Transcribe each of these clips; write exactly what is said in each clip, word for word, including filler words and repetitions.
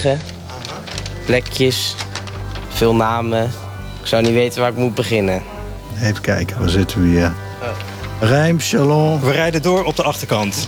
wegen, plekjes, veel namen. Ik zou niet weten waar ik moet beginnen. Even kijken, waar zitten we hier? Rijm, Chalon. We rijden door op de achterkant.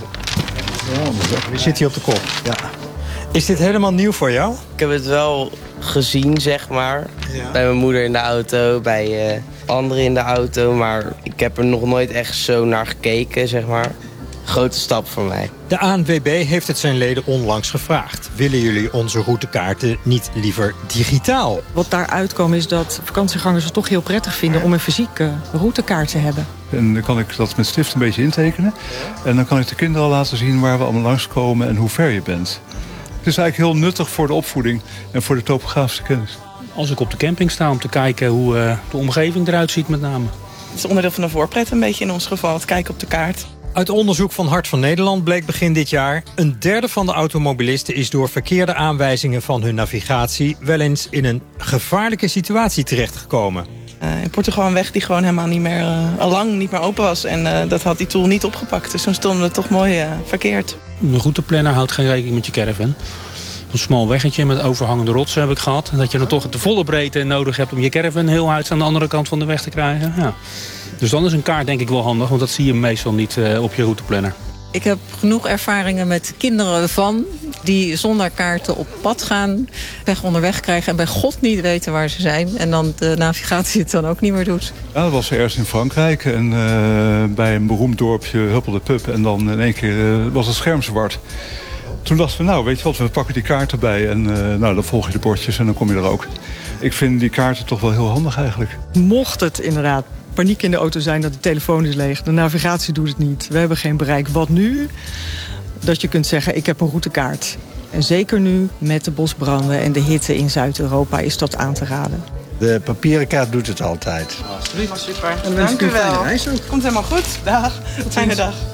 Je zit hier op de kop. Ja. Is dit helemaal nieuw voor jou? Ik heb het wel gezien, zeg maar. Ja. Bij mijn moeder in de auto, bij uh, anderen in de auto. Maar ik heb er nog nooit echt zo naar gekeken, zeg maar. Grote stap voor mij. De A N W B heeft het zijn leden onlangs gevraagd. Willen jullie onze routekaarten niet liever digitaal? Wat daaruit kwam is dat vakantiegangers het toch heel prettig vinden om een fysieke routekaart te hebben. En dan kan ik dat met stift een beetje intekenen. En dan kan ik de kinderen al laten zien waar we allemaal langskomen en hoe ver je bent. Het is eigenlijk heel nuttig voor de opvoeding en voor de topografische kennis. Als ik op de camping sta om te kijken hoe uh, de omgeving eruit ziet met name. Het is onderdeel van de voorpret een beetje in ons geval, het kijken op de kaart. Uit onderzoek van Hart van Nederland bleek begin dit jaar... een derde van de automobilisten is door verkeerde aanwijzingen van hun navigatie... wel eens in een gevaarlijke situatie terechtgekomen. Uh, in Portugal een weg die gewoon helemaal niet meer, uh, al lang niet meer open was. En uh, dat had die tool niet opgepakt. Dus toen stonden we toch mooi uh, verkeerd. Een routeplanner houdt geen rekening met je caravan. Een smal weggetje met overhangende rotsen heb ik gehad. En dat je dan toch de volle breedte nodig hebt om je caravan heel uit aan de andere kant van de weg te krijgen. Ja. Dus dan is een kaart denk ik wel handig, want dat zie je meestal niet uh, op je routeplanner. Ik heb genoeg ervaringen met kinderen van die zonder kaarten op pad gaan, weg onderweg krijgen en bij God niet weten waar ze zijn. En dan de navigatie het dan ook niet meer doet. Ja, dat was ergens in Frankrijk en uh, bij een beroemd dorpje Huppelde Pup en dan in één keer uh, was het scherm zwart. Toen dachten we, nou weet je wat, we pakken die kaart erbij en uh, nou, dan volg je de bordjes en dan kom je er ook. Ik vind die kaarten toch wel heel handig eigenlijk. Mocht het inderdaad paniek in de auto zijn dat de telefoon is leeg, de navigatie doet het niet, we hebben geen bereik. Wat nu? Dat je kunt zeggen, ik heb een routekaart. En zeker nu met de bosbranden en de hitte in Zuid-Europa is dat aan te raden. De papieren kaart doet het altijd. Alsjeblieft, super. Dank u wel. Komt helemaal goed. Dag. Fijne dag.